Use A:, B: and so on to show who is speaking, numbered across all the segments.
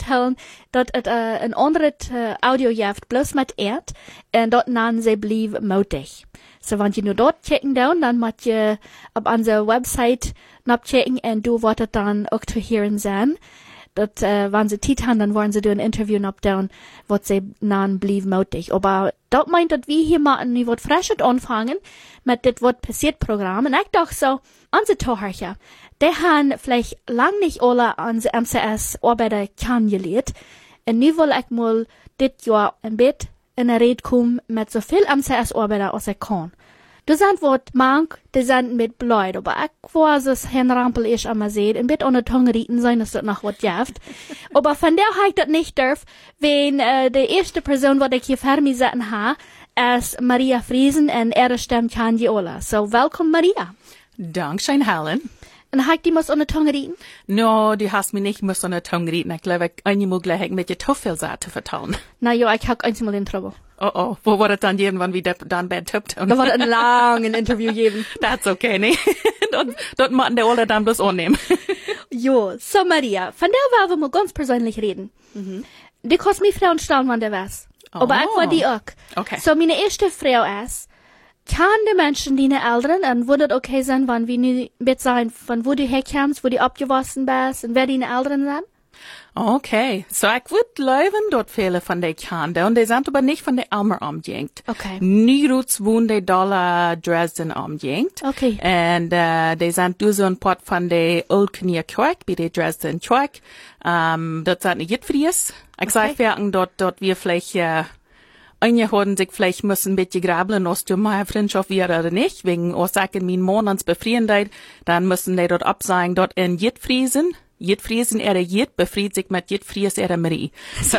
A: vertellen, dat het een andere audio jeft, bloß mit Erd, en dat nan ze blieb motig. So, wenn je nu dort checken down, dann moet je op onze website checken en du wordt het dan ook te hören zijn. Dat, wenn sie Zeit haben, dann wollen sie ein Interview down, wat sie nan blieb motig. Aber dat meint, dat wir hier mal nu wat frisches anfangen, mit dit wat passiert Programm. Und ich dachte so, unsere Tochter, die haben vielleicht lang nicht alle unsere MCS-Arbeiter kennengelernt. Und nu will ich mal dit Jahr ein bisschen in der Rede kommen mit so viel MCS-Arbeiter, als ich kann. Du sind wat mank, die sind mit Blut, aber ich weiß, dass Herrn Rampel ich einmal seht, ein bisschen an der Tongue rieten sein, dass das noch wat jaft. Aber von der ich das nicht darf, wenn, die erste Person, die ich hier vor mir sitzen habe, ist Maria Friesen und ihre Stimme kann die Ola. So, willkommen Maria.
B: Dankeschön, Helen.
A: Und ich die muss an der Tongue rieten?
B: No, du hast mich nicht muss an der Tongue rieten. Ich glaube, ich einmal gleich mit dir zu viel Sachen vertellen.
A: Na ja, ich hab einmal in Trouble.
B: Oh, wo war das dann irgendwann wieder dann bei Tipton?
A: Da war ein langes Interview geben.
B: That's okay, ne? Dort machen die alle dann bloß annehmen.
A: Jo, so Maria, von der wollen wir mal ganz persönlich reden. Die kannst mich Frauen stellen, wann der was. Aber ich war die auch.
B: Okay.
A: So, meine erste Frau ist, kann die Menschen, die Eltern, und würde es okay sein, wenn wir nu mit sein, von wo du herkommst, wo du abgewachsen bist, und wer deine Eltern sind?
B: Okay, so ich würde leuven dort viele von den Kindern, und die sind aber nicht von der Elmer umgehängt.
A: Okay.
B: Nirgends wohnen die Dollar Dresden umgehängt.
A: Okay.
B: Und die sind du so ein Part von der Old-Knie Kirche, bei der Dresden Kirche. Dort sind nicht Jitfries. Ich sag, dort wir vielleicht, einige haben sich vielleicht müssen ein bisschen grabeln, ob du meine Freundschaft wäre oder nicht, wegen Ursachen mein Monatsbefriedendheit, dann müssen die dort absagen, dort in Jitfriesen. Jitfriesen Jit befried sich mit Jitfries Marie. So.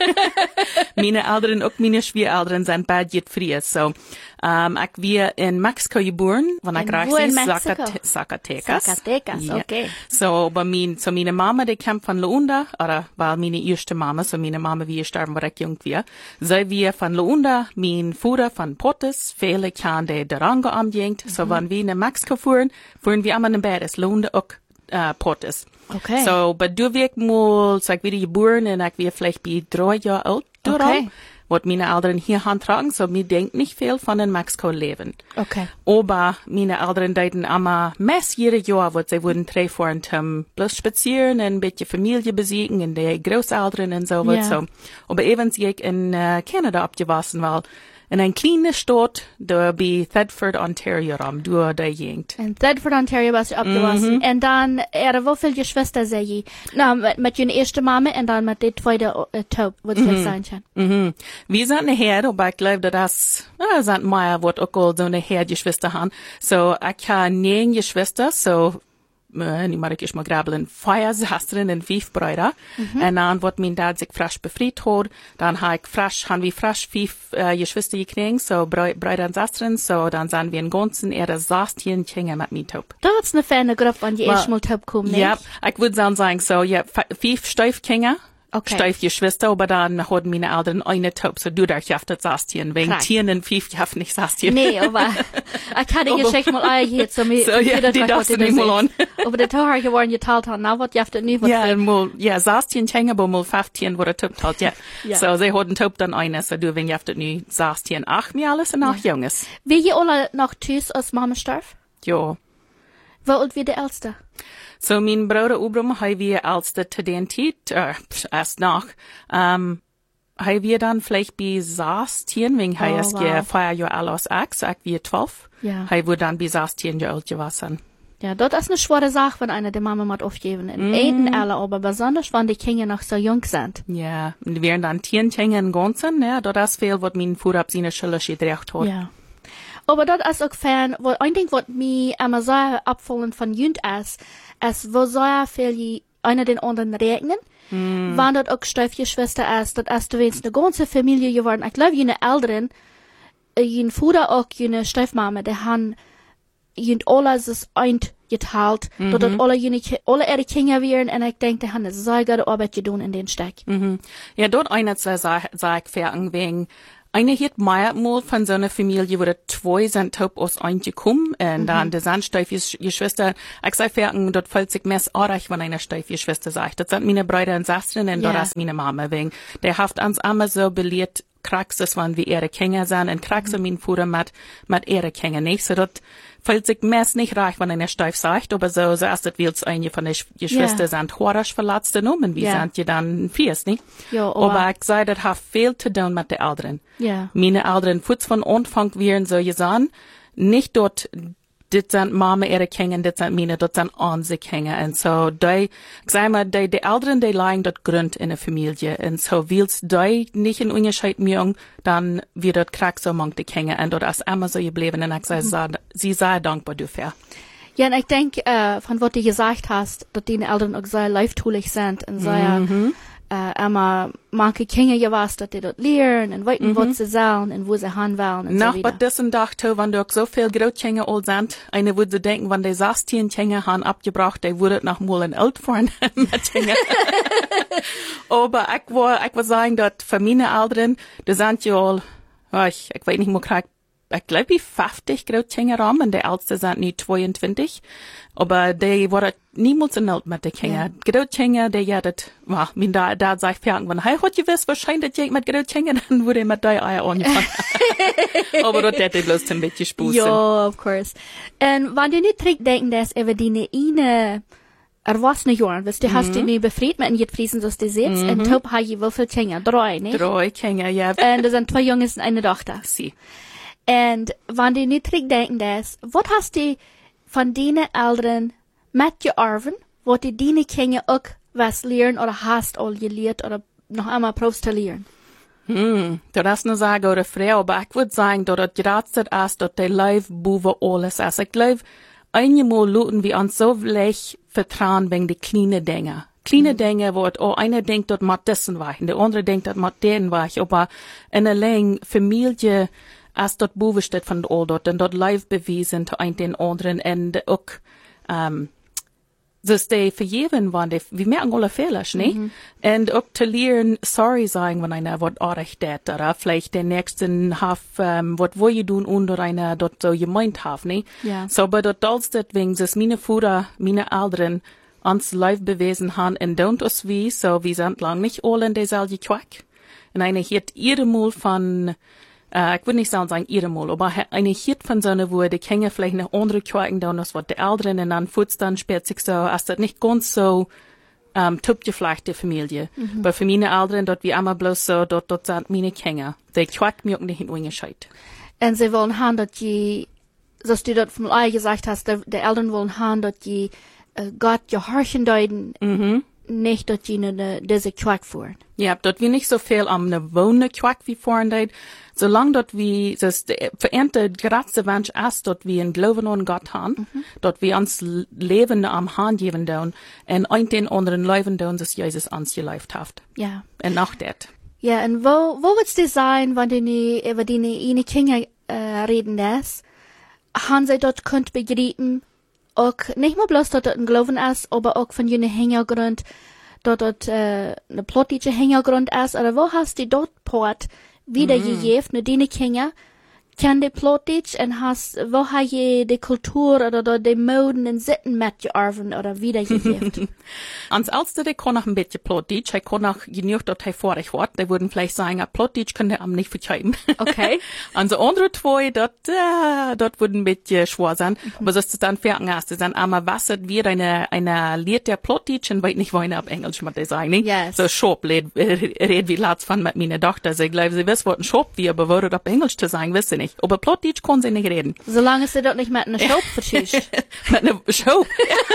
B: Meine Eltern, auch meine Schwiegereltern sind bei Jitfries. So. Ich wir in Mexiko geboren, wenn ich reich Zacatecas.
A: Zacatecas, okay.
B: So, meine Mama, die kommt von Luanda, oder war meine erste Mama, so meine Mama, wie gestorben, war ich jung war. So, wir von Luanda, mein Vater von Portes, viele kamen die Durango umgehängt. So, wenn wir in Mexiko fuhren wir immer in Bad, Luanda auch, Portes.
A: Okay.
B: So, aber du wirst mal, so ich wieder geboren und ich wir vielleicht bei 3 Jahre alt,
A: okay.
B: Was meine Eltern hier handtragen, so mir denkt nicht viel von den Mexiko leben.
A: Okay.
B: Aber meine Eltern deuten immer meist jedes Jahr, was sie wurden treffen, bloß spazieren, ein bisschen Familie besiegen, und die Großeltern und so was, so. Aber eben sie ich in Kanada abgewachsen, weil in ein kleine Stadt, da bei Thetford, Ontario, du da jengt.
A: In Thetford, Ontario warst du abgewachsen. Und dann, wie viele Geschwister sei je? Na, mit deiner ersten Mama und dann mit der zweiten Taub, was ich sein kann.
B: Wir sind nachher, aber ich glaube, das sind mehr, was auch so nachher Geschwister haben. So, ich habe 9 Geschwister, so, nu mag ich mal grabeln, 4 Schwestern und 5 Brüder. Und dann, wat mein Dad sich frisch befreit hat, dann haben wir frisch 5 Geschwister gekriegt, so Brüder und Schwestern, so dann sind wir in ganzen 16 Kinder mit mir Taub.
A: Das ist eine feine Gruppe, wenn die erst mal Taub kommen, nicht?
B: Ja, ich würde sagen, so, ja, 5 Stiefkinder.
A: Okay.
B: Steif Geschwister, aber dann hatten meine Eltern eine Taub, so du darfst das Sastien, wegen Tieren und 5 darf nicht Sastien.
A: Nee, aber ich hatte die Geschichte mal hier, so
B: ja, die darfst du nicht mal an.
A: Aber der Tag geworden geteilt haben, na, was jafft nie was.
B: Ja, Sastien hängen, aber mal 15 wurde Taub halt, ja. So, sie hatten Taub dann eine, so du, wegen jafft nie Sastien 8 mir alles und 8 Junges.
A: Wie ihr alle noch tschüss, als Mama starb?
B: Ja.
A: Wie alt wird der Älteste?
B: So, mein Bruder Ubram, haben wir als der Tendentit, erst nach, haben wir dann vielleicht bei 16, wegen ist ja 4 Jahre alt als ich, so ich wir 12.
A: Ja.
B: Haben wir dann bei 16 Jahre alt gewesen.
A: Ja, das ist eine schwere Sache, wenn einer der Mama mal aufgeben. In alle, aber besonders, wenn die Kinder noch so jung sind.
B: Ja, und wir dann 10 Kinder im Ganzen, ja, das ist viel, was mein Vater auf seine Schule gedreht hat.
A: Ja. Aber das ist auch fern, weil ein Ding, was mir immer sehr abfallend von Jund ist, wo sehr viel einer den anderen regnen. Wenn das auch Stiefgeschwister ist, das ist du wenigstens eine ganze Familie geworden. Ich glaube, jene Eltern, jene Vater auch, jene Stiefmama, die haben jene alles das eingeteilt, dass alle ihre Kinder wären, und ich denke, die haben eine sehr gute Arbeit getan in den Steck.
B: Ja, dort eine, sag ich, wegen, Eine hat mal von so einer Familie, wo die zwei sind taub aus eingekommen, und dann der sind Stiefgeschwister, ich sag fertig, dort fällt sich mehr arg, wenn eine Stiefgeschwister sagt. Das sind meine Brüder und Schwestern, und dort ist meine Mama, wegen, der haft uns immer so belehrt, Kraxes waren wie ihre Kinder sind, und Kraxes mein Vater mit ihre Kinder nicht, so dort fällt sich meist nicht reich, wenn einer Stief sagt, aber so ist das, will's eine von den Geschwistern sind, horisch verlatzte Nummern, wie sind die dann Fies, nicht?
A: Ja,
B: aber ich sage, das hat viel zu tun mit den Eltern.
A: Ja.
B: Meine Eltern, kurz von Anfang wären so gesagt, nicht dort, dit sind Mama ihre Kinder, dit sind meine, dort sind unsere Kinder. Und so, ich sag mal, die Eltern, die legen dort Grund in der Familie. Und so, willst du nicht in Unterschied machen, dann wird dort Krack so among die Kinder. Und dort ist immer so geblieben. Und ich sage, sie sei dankbar dafür.
A: Ja, und ich denke, von was du gesagt hast, dass deine Eltern auch sehr leiftulich sind und sehr, immer manche Kinder gewusst, dass die dort lernen und weiten, was sie sollen und wo sie hinwollen und so wieder.
B: Nach dessen dachte, wenn du so viel Großkinder alt sind, eine würde denken, wenn die 16 Kinder haben abgebracht, die würde noch mal ein alt fahren mit Kinder. Aber ich will sagen, dass für meine Eltern, die sind ja all, ich weiß nicht mehr, ich glaube, 50 Großkinder haben, und die älteste sind nicht 22. Aber die waren niemals in alt mit den Kindern. Großkinder, die ja das, da sag ich fertig, wenn, hey, hat gewiss, wahrscheinlich ich mit Großkinder, dann würde ich mit der Eier anfangen. Aber dort hätte ich bloß ein bisschen spusen.
A: Ja, of course. Und wenn du nicht zurückdenken, dass über deine erwachsene Jahren, du hast dich nicht befreit mit den Friesen, dass du sitzt, und top hast du wie viele Kinder? 3, nicht?
B: 3 Kinder, ja.
A: Und das sind 2 Jungs und eine Tochter.
B: Sie.
A: Und wenn du nicht zurückdenken, dass, was hast du von deinen Eltern mitgeerben, wo die deine Kinder auch was lernen oder hast all gelehrt oder noch einmal probst zu lernen?
B: Das ist eine Sache oder Frau, aber ich würde sagen, dass das gerade ist, dass die Leute buben alles ist. Ich glaube, einmal luten wir uns so leicht vertrauen wegen die kleinen Dinge. Kleine Dinge, wo einer denkt, dass man dessen war, und der andere denkt, dass man den war, aber in einer langen Familie, als dort Buwe steht von all dort, und dort live bewiesen zu ein den anderen, und auch, so ist die vergeben waren, wir merken alle Fehler, ne? Und auch zu lernen, sorry sagen, wenn einer was arg tät, oder vielleicht den nächsten was wo ihr tun, oder einer dort so gemeint hat, ne?
A: Ja.
B: So, aber dort als deswegen, dass meine Vater, meine Eltern, uns live bewiesen haben, und don't us wie, so, wir sind lang nicht alle in derselbe Quack. Und eine hat ihre Mal von, ich würde nicht sagen ihre Mal, aber eine Hit von so einer, wo die Kinder vielleicht eine andere Quaken da, das wird die Eltern, und dann futzt dann spät sich so, als das nicht ganz so, tupgeflechte Familie. Aber für meine Eltern, dort wie immer bloß so, dort sind meine Kinder. Die Quack mir auch nicht in Unterschied.
A: Und sie wollen haben, dass die, so du dort vom Ei gesagt hast, die Eltern wollen haben, dass die, Gott gehorchen deuten, nicht, dass die diese Quack fuhren.
B: Ja, dort wie nicht so viel am ne wohne Quack wie vorhin dort. Solange dort wie, das vereinte gerade Mensch erst dort wie ein Glauben an Gott haben, dort wie uns Leben am Hand geben und ein den anderen Leben das Jesus uns gelebt hat.
A: Ja.
B: Und nach det.
A: Ja, und wo wird's dir sein, wenn du über deine Kinder, reden lässt, haben sie dort könnt begreifen, auch nicht nur bloß dort ein Glauben ist, aber auch von jener Hintergrund, dort eine plottische Hintergrund ist, oder wo hast du dort Port wieder gegeben, ne deine Kinder, kann die plottisch und wo hast du die Kultur oder die Moden und Sitten mitgeerben oder wiedergegeben?
B: Ans Älteste, der kann noch ein bisschen plottisch, er kann noch genug dort hervorig wird, die würden vielleicht sagen, plottisch kann der am nicht vertreiben.
A: Okay.
B: An so andere zwei, dort würden ein bisschen schwer sein, aber so ist es dann fertig erst, das sind einmal was, wie eine Lied der plottisch und weiß nicht, wo einer auf Englisch mit der sagen, nicht?
A: Yes.
B: So Schop, red wie Latz von mit meiner Tochter, sie glauben, sie wissen, was ein Schop wie, aber würde auf Englisch zu sagen, wissen nicht. Aber plottisch kann sie nicht reden.
A: Solange sie dort nicht mit einer Show verschießt.
B: Mit einer Show.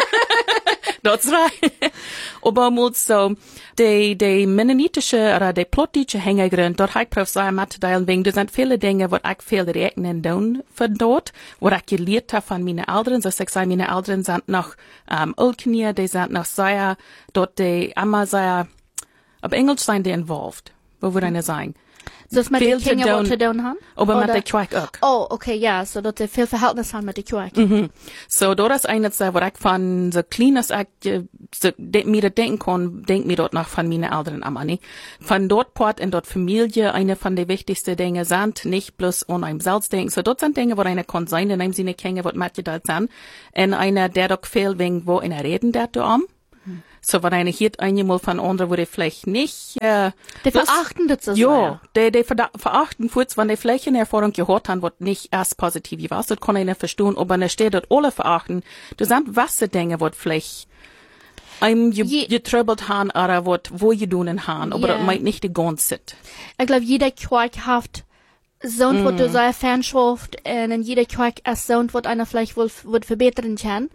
B: Das right. Aber mal so, die mennonitische oder die plottische Hintergrund, dort habe ich drauf sagen, mitteilen, wegen, da sind viele Dinge, wo ich viel rechnen tun von dort, wo ich gelernt habe von meinen Eltern. So ich sage, meine Eltern sind noch, Ulknie, die sind noch sehr, dort die immer sehr, auf Englisch sind die involved. Wo würde einer sagen?
A: So ist mit den
B: veel te
A: Kindern, was
B: doen,
A: te doen haben?
B: aber mit
A: Oder-
B: der Kerk auch.
A: Oh, okay, ja, so dass sie viel Verhältnis haben mit der Kerk.
B: So, dort ist eines, wo ich von so kleines, mir das denken kann, denk mir dort noch von meinen Eltern am Anni. Von dort Port in dort Familie, eine von den wichtigsten Dinge sind, nicht bloß an einem selbst denken. So, dort sind Dinge, wo einer kann sein, in einem Sinne kennen, was manche dort sind. Und einer, der doch viel wegen, wo einer reden, der du am. So, wenn einer hier einmal von anderen, wo die vielleicht nicht,
A: Die verachten das so
B: ja, die verachten kurz, wenn die vielleicht eine Erfahrung gehört haben, was nicht erst positiv war. Das kann einer verstehen, aber einer steht dort alle verachten. Das sind was Dinge, was vielleicht einem getröbelt haben, oder wo je tun haben, aber das meint nicht die ganze.
A: Ich glaube, jeder Kerk hat so ein, was du sehr Fernschaft, und in jeder Kerk ist so ein, was einer vielleicht wohl verbessern kann.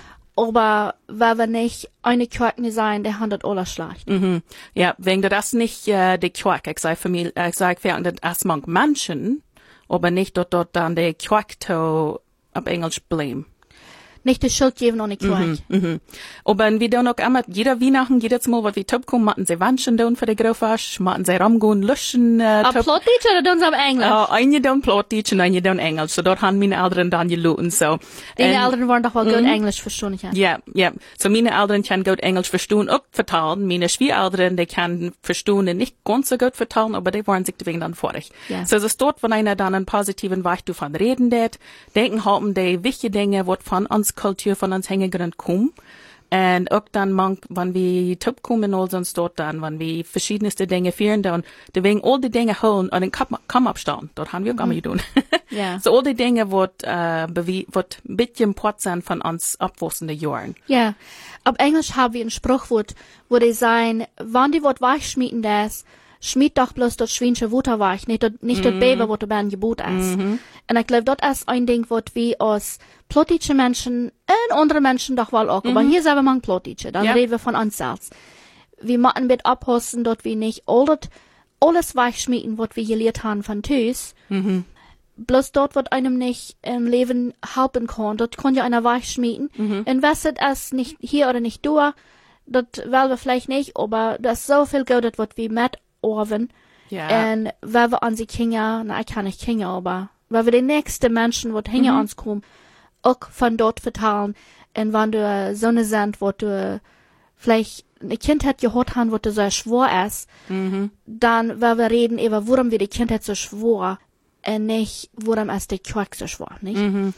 A: Aber weil wir nicht eine Kerk nicht sein, der handelt alles schlecht.
B: Ja, wegen das nicht die Kerk. Ich sage Familie, ich sage während das manch Menschen, aber nicht dort dann die Kerk to auf Englisch blame.
A: Nicht die Schuld geben an die Kerk.
B: Aber wir tun auch immer, jeder Weihnachten, jedes Mal, was wir top kommen, machen sie Wandchen tun für die Graufasch, machen sie Ramgun, Luschen,
A: Plotdeutsch oder tun sie auf Englisch?
B: Eine tun Plotdeutsch und eine tun Englisch. So, dort haben meine Eltern dann geluten, so.
A: Deine Eltern wollen doch wohl gut Englisch verstehen, ja.
B: Ja. So, meine Eltern können gut Englisch verstehen, auch vertalen. Meine Schwiegereltern, die können verstehen und nicht ganz so gut vertalen, aber die wollen sich deswegen dann vorig.
A: Ja.
B: So, es ist dort, wenn einer dann einen positiven Weich davon reden wird, denken haben die wichtige Dinge, was von uns Kultur, von uns Hängegrund kommen. Und auch dann, wenn wir top kommen, uns dort dann, wenn wir verschiedenste Dinge führen, dann, deswegen all die Dinge holen und den Kamm abstehen. Dort haben wir auch immer getan.
A: Ja.
B: So all die Dinge, wird ein bisschen Port sind von uns abwachsenden Jahren.
A: Ja. Auf Englisch haben wir ein Spruchwort, wo die sagen, wenn die Wort weich schmieden das, schmied doch bloß dort schweinische Wutter weich, nicht dort Baby, wo du beim Gebot ist. Und ich glaube, dort ist ein Ding, was wir als plottische Menschen und andere Menschen doch wohl auch, aber hier sind wir mal plottische, dann reden wir von uns selbst. Wir machen mit abhosten, dort wir nicht alles weich schmieden, was wir gelehrt haben von Tüß. Bloß dort, was einem nicht im Leben helfen kann, dort kann ja einer weich schmieden. Und was es nicht hier oder nicht da, dort wollen wir vielleicht nicht, aber das ist so viel Geld, was wir mit Orven.
B: Ja.
A: Und weil wir an sie Kinder, ich kann nicht Kinder, aber weil wir die nächsten Menschen, die hinter uns kommen, auch von dort vertalen. Und wenn du so eine sind, wo du vielleicht ein Kind hat gehört haben, wo du so schwor ist, dann, weil wir reden über, warum wir die Kindheit so schwor, und nicht, warum ist die Kerk so schwor, nicht?